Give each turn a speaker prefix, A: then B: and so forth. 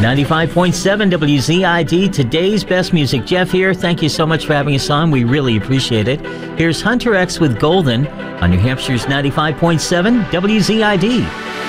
A: 95.7 WZID, today's best music. Jeff here. Thank you so much for having us on. We really appreciate it. Here's Hunter X with Golden on New Hampshire's 95.7 WZID.